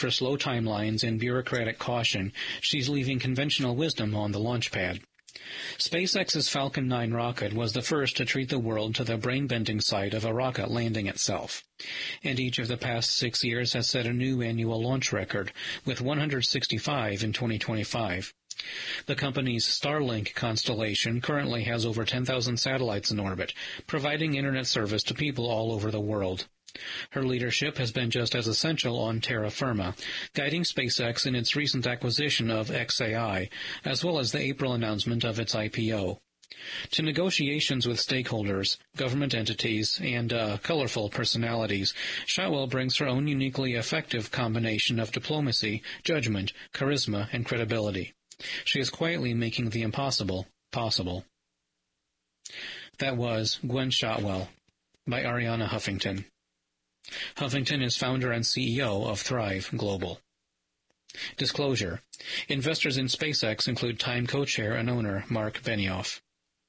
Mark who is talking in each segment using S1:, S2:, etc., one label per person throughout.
S1: For slow timelines and bureaucratic caution, she's leaving conventional wisdom on the launch pad. SpaceX's Falcon 9 rocket was the first to treat the world to the brain-bending sight of a rocket landing itself. And each of the past 6 years has set a new annual launch record, with 165 in 2025. The company's Starlink constellation currently has over 10,000 satellites in orbit, providing internet service to people all over the world. Her leadership has been just as essential on terra firma, guiding SpaceX in its recent acquisition of xAI, as well as the April announcement of its IPO. To negotiations with stakeholders, government entities, and colorful personalities, Shotwell brings her own uniquely effective combination of diplomacy, judgment, charisma, and credibility. She is quietly making the impossible possible. That was Gwen Shotwell, by Arianna Huffington. Huffington is founder and CEO of Thrive Global. Disclosure. Investors in SpaceX include Time co-chair and owner Mark Benioff.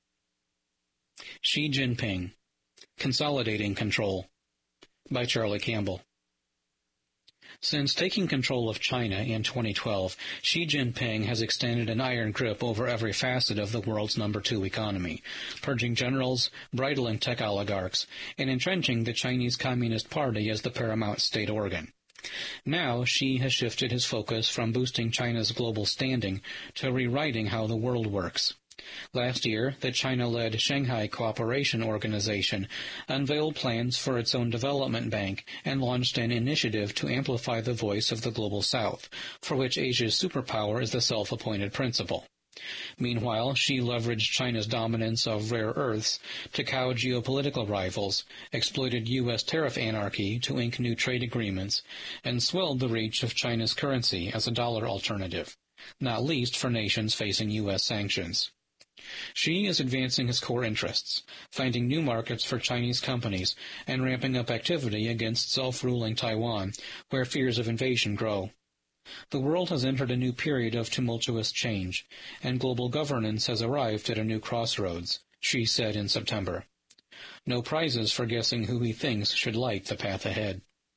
S1: Xi Jinping, Consolidating Control, by Charlie Campbell. Since taking control of China in 2012, Xi Jinping has extended an iron grip over every facet of the world's number 2 economy, purging generals, bridling tech oligarchs, and entrenching the Chinese Communist Party as the paramount state organ. Now, Xi has shifted his focus from boosting China's global standing to rewriting how the world works. Last year, the China-led Shanghai Cooperation Organization unveiled plans for its own development bank and launched an initiative to amplify the voice of the Global South, for which Asia's superpower is the self-appointed principal. Meanwhile, Xi leveraged China's dominance of rare earths to cow geopolitical rivals, exploited U.S. tariff anarchy to ink new trade agreements, and swelled the reach of China's currency as a dollar alternative, not least for nations facing U.S. sanctions. Xi is advancing his core interests, finding new markets for Chinese companies, and ramping up activity against self-ruling Taiwan, where fears of invasion grow. The world has entered a new period of tumultuous change, and global governance has arrived at a new crossroads, Xi said in September. No prizes for guessing who he thinks should light the path ahead.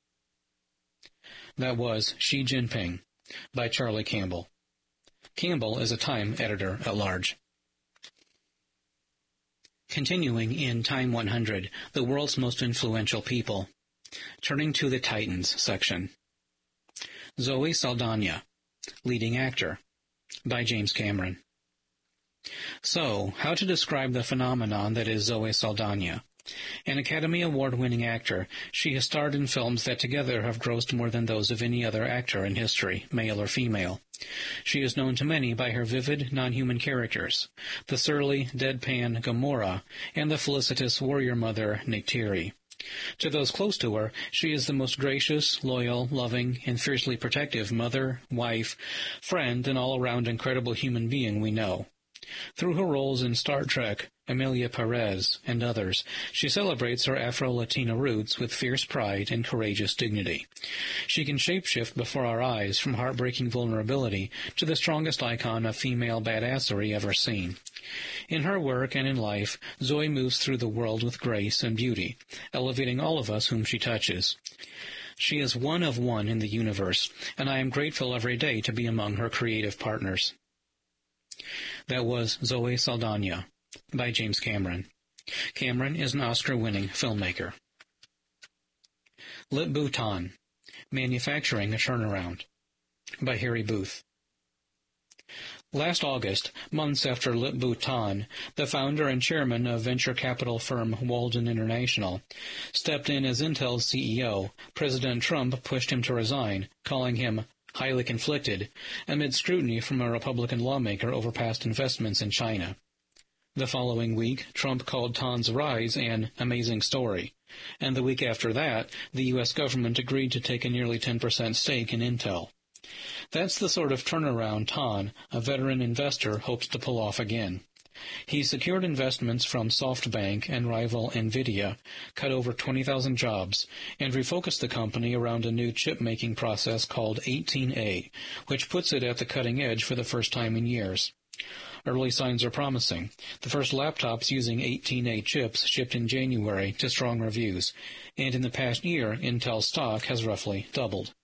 S1: That was Xi Jinping, by Charlie Campbell. Campbell is a Time editor-at-large. Continuing in Time 100, the world's most influential people. Turning to the Titans section. Zoe Saldana, leading actor, by James Cameron. So, how to describe the phenomenon that is Zoe Saldana? An Academy Award-winning actor, she has starred in films that together have grossed more than those of any other actor in history, male or female. She is known to many by her vivid, non-human characters, the surly, deadpan Gamora, and the felicitous warrior mother Neytiri. To those close to her, she is the most gracious, loyal, loving, and fiercely protective mother, wife, friend, and all-around incredible human being we know. Through her roles in Star Trek, Emilia Perez, and others, she celebrates her Afro-Latina roots with fierce pride and courageous dignity. She can shapeshift before our eyes from heartbreaking vulnerability to the strongest icon of female badassery ever seen. In her work and in life, Zoe moves through the world with grace and beauty, elevating all of us whom she touches. She is one of one in the universe, and I am grateful every day to be among her creative partners. That was Zoe Saldana, by James Cameron. Cameron is an Oscar-winning filmmaker. Lip Bhutan, Manufacturing a Turnaround, by Harry Booth. Last August, months after Lip Bhutan, the founder and chairman of venture capital firm Walden International, stepped in as Intel's CEO, President Trump pushed him to resign, calling him highly conflicted, amid scrutiny from a Republican lawmaker over past investments in China. The following week, Trump called Tan's rise an amazing story, and the week after that, the U.S. government agreed to take a nearly 10% stake in Intel. That's the sort of turnaround Tan, a veteran investor, hopes to pull off again. He secured investments from SoftBank and rival NVIDIA, cut over 20,000 jobs, and refocused the company around a new chip-making process called 18A, which puts it at the cutting edge for the first time in years. Early signs are promising. The first laptops using 18A chips shipped in January to strong reviews, and in the past year, Intel stock has roughly doubled.